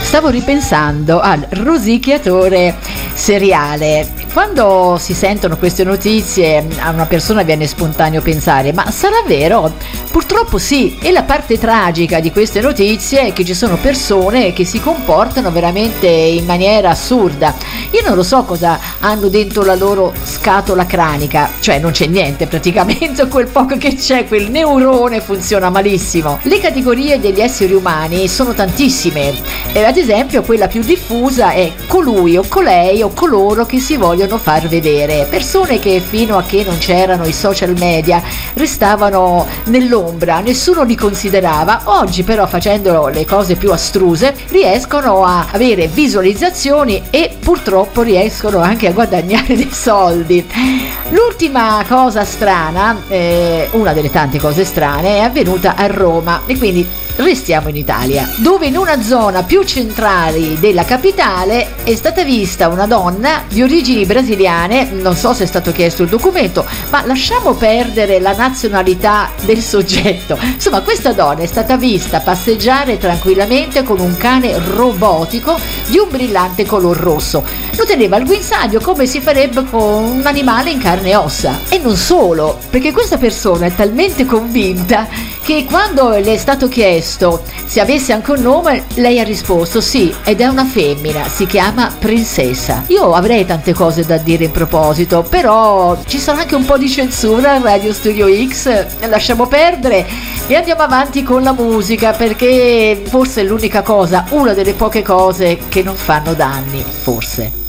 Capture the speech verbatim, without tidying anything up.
Stavo ripensando al rosicchiatore seriale. Quando si sentono queste notizie a una persona viene spontaneo pensare: ma sarà vero? Purtroppo sì, e la parte tragica di queste notizie è che ci sono persone che si comportano veramente in maniera assurda. Io non lo so cosa hanno dentro la loro scatola cranica, cioè non c'è niente praticamente, quel poco che c'è, quel neurone funziona malissimo. Le categorie degli esseri umani sono tantissime, e ad esempio quella più diffusa è colui o colei o coloro che si vogliono far vedere, persone che fino a che non c'erano i social media restavano nell'ombra, nessuno li considerava. Oggi però, facendo le cose più astruse, riescono a avere visualizzazioni e purtroppo riescono anche a guadagnare dei soldi. L'ultima cosa strana, eh, una delle tante cose strane, è avvenuta a Roma, e quindi restiamo in Italia, dove in una zona più centrale della capitale è stata vista una donna di origini brasiliane. Non so se è stato chiesto il documento, ma lasciamo perdere la nazionalità del soggetto. Insomma, questa donna è stata vista passeggiare tranquillamente con un cane robotico di un brillante color rosso. Lo teneva al guinzaglio come si farebbe con un animale in carne e ossa. E non solo, perché questa persona è talmente convinta che quando le è stato chiesto se avesse anche un nome, lei ha risposto sì, ed è una femmina, si chiama Princessa. Io avrei tante cose da dire in proposito, però ci sarà anche un po' di censura a Radio Studio X, lasciamo perdere e andiamo avanti con la musica, perché forse è l'unica cosa, una delle poche cose che non fanno danni, forse.